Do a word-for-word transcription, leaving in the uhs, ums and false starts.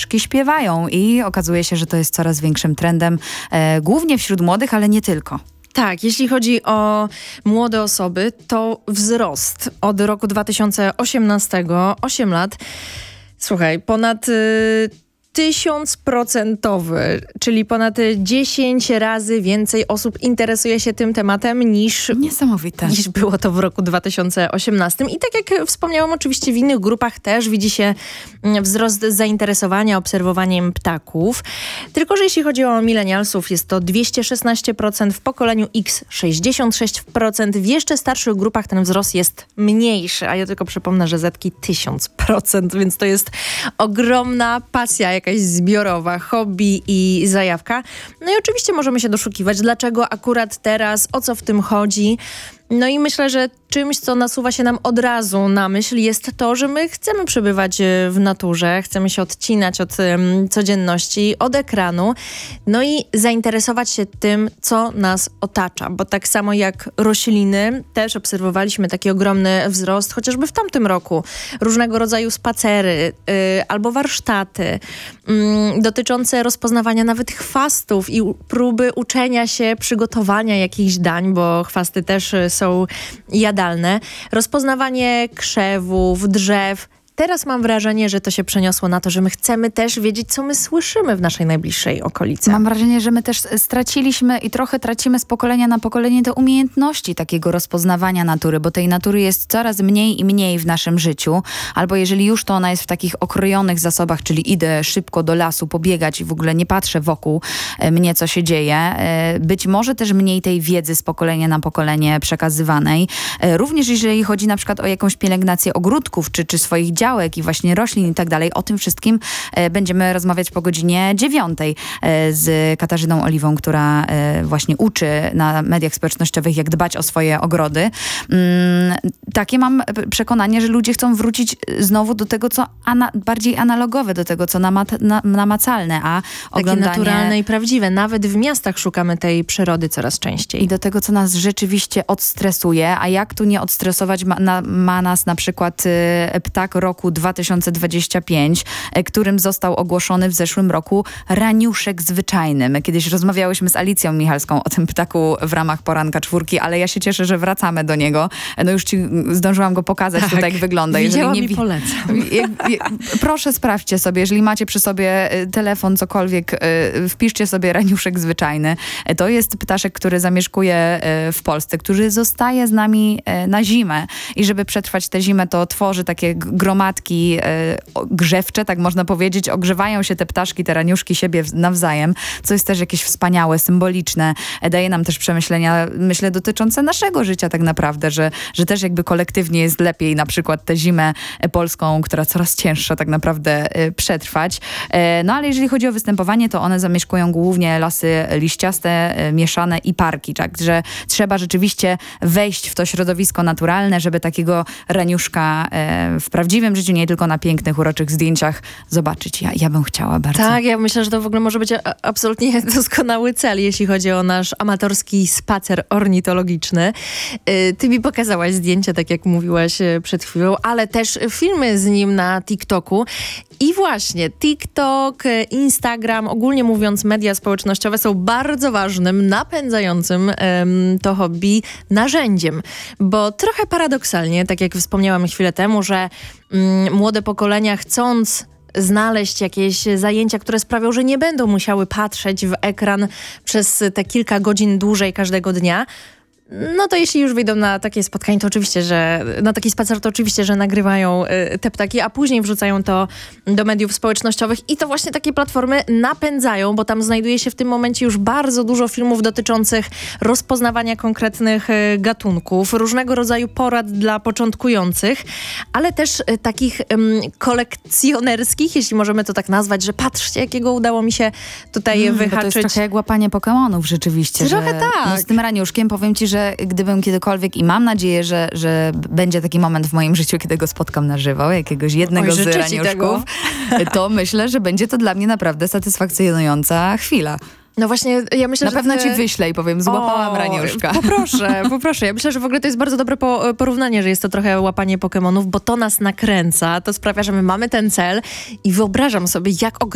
ptaszki śpiewają i okazuje się, że to jest coraz większym trendem, e, głównie wśród młodych, ale nie tylko. Tak, jeśli chodzi o młode osoby, to wzrost od roku dwa tysiące osiemnastego, osiem lat, słuchaj, ponad y, tysiąc procentowy, czyli ponad dziesięć razy więcej osób interesuje się tym tematem niż, Niesamowite. niż było to w roku dwa tysiące osiemnastym. I tak jak wspomniałam, oczywiście w innych grupach też widzi się wzrost zainteresowania obserwowaniem ptaków. Tylko że jeśli chodzi o milenialsów, jest to dwieście szesnaście procent, w pokoleniu X sześćdziesiąt sześć procent, w jeszcze starszych grupach ten wzrost jest mniejszy, a ja tylko przypomnę, że Zetki tysiąc procent, więc to jest ogromna pasja, jakaś zbiorowa, hobby i zajawka. No i oczywiście możemy się doszukiwać, dlaczego akurat teraz, o co w tym chodzi. No i myślę, że czymś, co nasuwa się nam od razu na myśl, jest to, że my chcemy przebywać w naturze, chcemy się odcinać od um, codzienności, od ekranu, no i zainteresować się tym, co nas otacza, bo tak samo jak rośliny, też obserwowaliśmy taki ogromny wzrost, chociażby w tamtym roku. Różnego rodzaju spacery y, albo warsztaty y, dotyczące rozpoznawania nawet chwastów i u, próby uczenia się przygotowania jakichś dań, bo chwasty też są jadalne. Rozpoznawanie krzewów, drzew. Teraz mam wrażenie, że to się przeniosło na to, że my chcemy też wiedzieć, co my słyszymy w naszej najbliższej okolicy. Mam wrażenie, że my też straciliśmy i trochę tracimy z pokolenia na pokolenie te umiejętności takiego rozpoznawania natury, bo tej natury jest coraz mniej i mniej w naszym życiu. Albo jeżeli już, to ona jest w takich okrojonych zasobach, czyli idę szybko do lasu pobiegać i w ogóle nie patrzę wokół mnie, co się dzieje. Być może też mniej tej wiedzy z pokolenia na pokolenie przekazywanej. Również jeżeli chodzi na przykład o jakąś pielęgnację ogródków, czy, czy swoich działów, i właśnie roślin i tak dalej. O tym wszystkim e, będziemy rozmawiać po godzinie dziewiątej e, z Katarzyną Oliwą, która e, właśnie uczy na mediach społecznościowych, jak dbać o swoje ogrody. Mm, takie mam przekonanie, że ludzie chcą wrócić znowu do tego, co ana- bardziej analogowe, do tego, co namat- na- namacalne, a oglądanie... Takie naturalne i prawdziwe. Nawet w miastach szukamy tej przyrody coraz częściej. I do tego, co nas rzeczywiście odstresuje, a jak tu nie odstresować ma, na, ma nas na przykład y, ptak roku dwa tysiące dwudziesty piąty, którym został ogłoszony w zeszłym roku raniuszek zwyczajny. My kiedyś rozmawiałyśmy z Alicją Michalską o tym ptaku w ramach Poranka Czwórki, ale ja się cieszę, że wracamy do niego. No już ci zdążyłam go pokazać, tak, tutaj jak wygląda. Widziałam jeżeli nie i polecam. Jak, jak, proszę sprawdźcie sobie, jeżeli macie przy sobie telefon, cokolwiek, wpiszcie sobie raniuszek zwyczajny. To jest ptaszek, który zamieszkuje w Polsce, który zostaje z nami na zimę i żeby przetrwać tę zimę, to tworzy takie gromadki grzewcze, tak można powiedzieć. Ogrzewają się te ptaszki, te raniuszki siebie nawzajem, co jest też jakieś wspaniałe, symboliczne. Daje nam też przemyślenia, myślę, dotyczące naszego życia tak naprawdę, że, że też jakby kolektywnie jest lepiej na przykład tę zimę polską, która coraz cięższa tak naprawdę przetrwać. No ale jeżeli chodzi o występowanie, to one zamieszkują głównie lasy liściaste, mieszane i parki, także trzeba rzeczywiście wejść w to środowisko naturalne, żeby takiego raniuszka w prawdziwym życiu, nie tylko na pięknych, uroczych zdjęciach zobaczyć. Ja, ja bym chciała bardzo. Tak, ja myślę, że to w ogóle może być a, absolutnie doskonały cel, jeśli chodzi o nasz amatorski spacer ornitologiczny. Yy, ty mi pokazałaś zdjęcia, tak jak mówiłaś yy, przed chwilą, ale też filmy z nim na TikToku. I właśnie TikTok, Instagram, ogólnie mówiąc media społecznościowe są bardzo ważnym, napędzającym um, to hobby narzędziem. Bo trochę paradoksalnie, tak jak wspomniałam chwilę temu, że um, młode pokolenia chcąc znaleźć jakieś zajęcia, które sprawią, że nie będą musiały patrzeć w ekran przez te kilka godzin dłużej każdego dnia, no to jeśli już wyjdą na takie spotkanie, to oczywiście, że na taki spacer, to oczywiście, że nagrywają y, te ptaki, a później wrzucają to do mediów społecznościowych i to właśnie takie platformy napędzają, bo tam znajduje się w tym momencie już bardzo dużo filmów dotyczących rozpoznawania konkretnych y, gatunków, różnego rodzaju porad dla początkujących, ale też y, takich y, kolekcjonerskich, jeśli możemy to tak nazwać, że patrzcie, jakiego udało mi się tutaj mm, wyhaczyć. To jest trochę jak łapanie Pokemonów rzeczywiście. Trochę że, tak. No, z tym raniuszkiem powiem ci, że gdybym kiedykolwiek i mam nadzieję, że, że będzie taki moment w moim życiu, kiedy go spotkam na żywo, jakiegoś jednego Oj, z raniuszków, to myślę, że będzie to dla mnie naprawdę satysfakcjonująca chwila. No właśnie, ja myślę, Na że... pewno ty... ci wyślę i powiem, złapałam o, raniuszka. Poproszę, poproszę. Ja myślę, że w ogóle to jest bardzo dobre po, porównanie, że jest to trochę łapanie Pokemonów, bo to nas nakręca, to sprawia, że my mamy ten cel i wyobrażam sobie, jak ogromny